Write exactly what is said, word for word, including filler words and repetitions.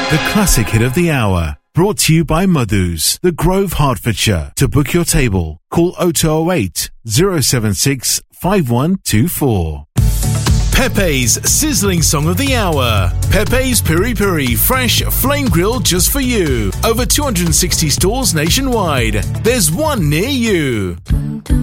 The classic hit of the hour. Brought to you by Madhu's, The Grove, Hertfordshire. To book your table, call oh two oh eight, oh seven six, five one two four. Pepe's sizzling song of the hour. Pepe's Piri Piri fresh flame grilled just for you. Over two hundred sixty stores nationwide. There's one near you.